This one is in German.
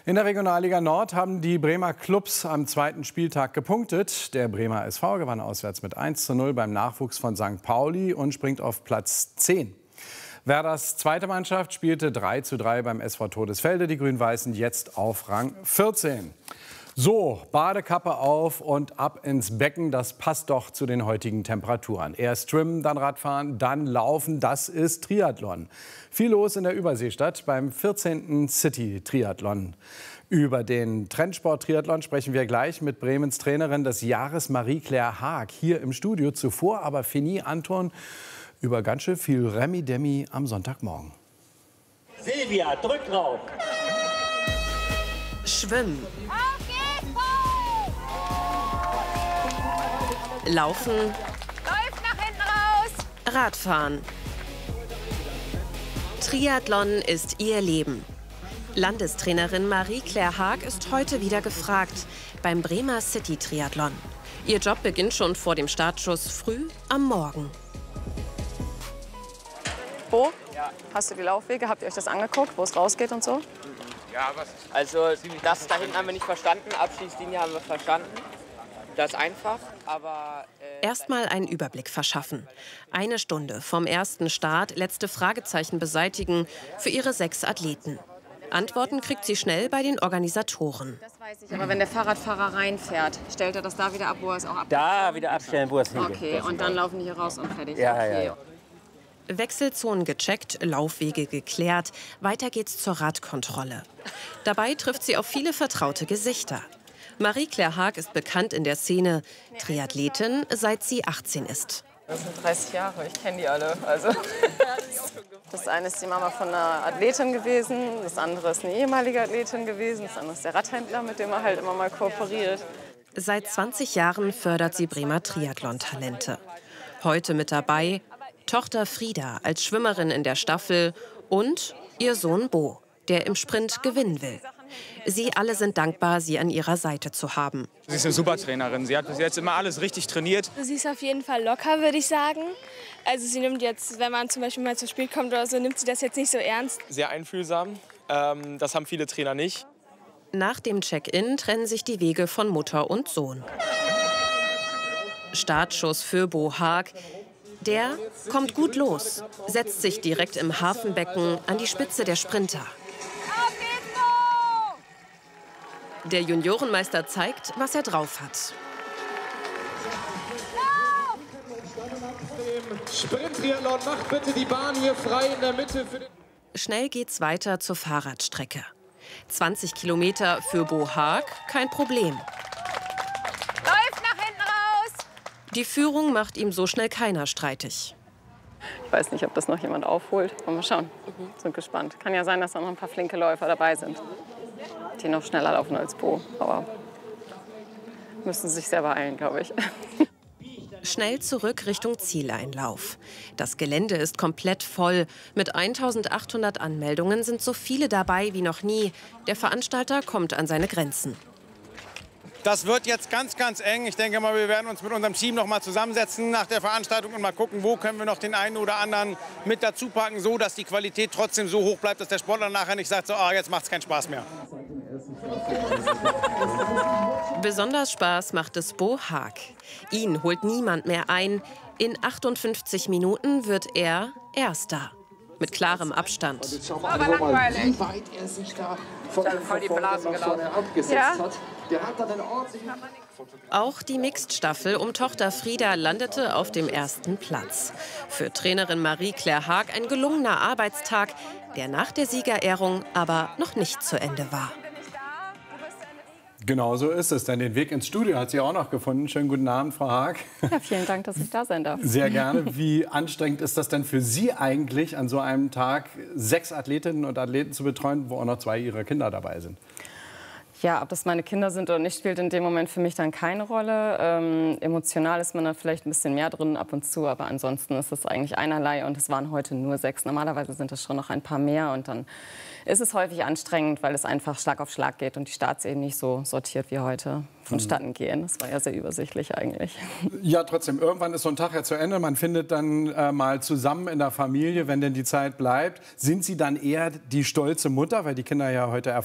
In der Regionalliga Nord haben die Bremer Clubs am zweiten Spieltag gepunktet. Der Bremer SV gewann auswärts mit 1:0 beim Nachwuchs von St. Pauli und springt auf Platz 10. Werders zweite Mannschaft spielte 3:3 beim SV Todesfelde. Die Grün-Weißen jetzt auf Rang 14. So, Badekappe auf und ab ins Becken, das passt doch zu den heutigen Temperaturen. Erst Schwimmen, dann Radfahren, dann Laufen, das ist Triathlon. Viel los in der Überseestadt beim 14. City-Triathlon. Über den Trendsport-Triathlon sprechen wir gleich mit Bremens Trainerin des Jahres, Marie-Claire Haag, hier im Studio. Zuvor aber Fini Anton über ganz schön viel Remi-Demi am Sonntagmorgen. Silvia, drück drauf! Schwimmen. Laufen. Läuft nach hinten raus. Radfahren. Triathlon ist ihr Leben. Landestrainerin Marie-Claire Haag ist heute wieder gefragt beim Bremer City-Triathlon. Ihr Job beginnt schon vor dem Startschuss früh am Morgen. Bo, hast du die Laufwege? Habt ihr euch das angeguckt, wo es rausgeht und so? Ja, also das da hinten haben wir nicht verstanden, Abschießlinie haben wir verstanden. Das ist einfach, aber... Erstmal einen Überblick verschaffen. Eine Stunde vom ersten Start, letzte Fragezeichen beseitigen für ihre 6 Athleten. Antworten kriegt sie schnell bei den Organisatoren. Das weiß ich, aber wenn der Fahrradfahrer reinfährt, stellt er das da wieder ab, wo er es auch abstellt? Da wieder abstellen, wo es hingeht. Okay, und dann laufen die hier raus und fertig. Ja, okay. ja. Wechselzonen gecheckt, Laufwege geklärt. Weiter geht's zur Radkontrolle. Dabei trifft sie auf viele vertraute Gesichter. Marie-Claire Haag ist bekannt in der Szene, Triathletin, seit sie 18 ist. Das sind 30 Jahre, ich kenne die alle. Also. Das eine ist die Mama von einer Athletin gewesen, das andere ist eine ehemalige Athletin gewesen, das andere ist der Radhändler, mit dem er halt immer mal kooperiert. Seit 20 Jahren fördert sie Bremer Triathlon-Talente. Heute mit dabei Tochter Frieda als Schwimmerin in der Staffel und ihr Sohn Bo, der im Sprint gewinnen will. Sie alle sind dankbar, sie an ihrer Seite zu haben. Sie ist eine super Trainerin. Sie hat bis jetzt immer alles richtig trainiert. Sie ist auf jeden Fall locker, würde ich sagen. Also sie nimmt jetzt, wenn man zum Beispiel mal zu spät kommt oder so, nimmt sie das jetzt nicht so ernst. Sehr einfühlsam. Das haben viele Trainer nicht. Nach dem Check-in trennen sich die Wege von Mutter und Sohn. Startschuss für Bo Haag. Der kommt gut los, setzt sich direkt im Hafenbecken an die Spitze der Sprinter. Der Juniorenmeister zeigt, was er drauf hat. Sprint-Triathlon, macht bitte die Bahn hier frei in der Mitte. Schnell geht's weiter zur Fahrradstrecke. 20 Kilometer für Bo Haag, kein Problem. Läuft nach hinten raus. Die Führung macht ihm so schnell keiner streitig. Ich weiß nicht, ob das noch jemand aufholt. Mal schauen. Sind gespannt. Kann ja sein, dass da noch ein paar flinke Läufer dabei sind, die noch schneller laufen als Bo. Aber müssen sich sehr beeilen, glaube ich. Schnell zurück Richtung Zieleinlauf. Das Gelände ist komplett voll. Mit 1800 Anmeldungen sind so viele dabei wie noch nie. Der Veranstalter kommt an seine Grenzen. Das wird jetzt ganz, ganz eng. Ich denke mal, wir werden uns mit unserem Team noch mal zusammensetzen nach der Veranstaltung und mal gucken, wo können wir noch den einen oder anderen mit dazu packen, so dass die Qualität trotzdem so hoch bleibt, dass der Sportler nachher nicht sagt, so, jetzt macht es keinen Spaß mehr. Besonders Spaß macht es Bo Haag. Ihn holt niemand mehr ein. In 58 Minuten wird er Erster. Mit klarem Abstand. Aber langweilig. Wie weit er sich da voll die Blasen abgesetzt hat. Der hat da den ordentlichen... Auch die Mixed-Staffel um Tochter Frieda landete auf dem ersten Platz. Für Trainerin Marie-Claire Haag ein gelungener Arbeitstag, der nach der Siegerehrung aber noch nicht zu Ende war. Genau so ist es, denn den Weg ins Studio hat sie auch noch gefunden. Schönen guten Abend, Frau Haag. Ja, vielen Dank, dass ich da sein darf. Sehr gerne. Wie anstrengend ist das denn für Sie eigentlich, an so einem Tag 6 Athletinnen und Athleten zu betreuen, wo auch noch 2 Ihrer Kinder dabei sind? Ja, ob das meine Kinder sind oder nicht, spielt in dem Moment für mich dann keine Rolle. Emotional ist man da vielleicht ein bisschen mehr drin ab und zu, aber ansonsten ist es eigentlich einerlei und es waren heute nur 6. Normalerweise sind es schon noch ein paar mehr und dann ist es häufig anstrengend, weil es einfach Schlag auf Schlag geht und die Starts eben nicht so sortiert wie heute vonstatten gehen. Das war ja sehr übersichtlich eigentlich. Ja, trotzdem, irgendwann ist so ein Tag ja zu Ende. Man findet dann mal zusammen in der Familie, wenn denn die Zeit bleibt. Sind Sie dann eher die stolze Mutter, weil die Kinder ja heute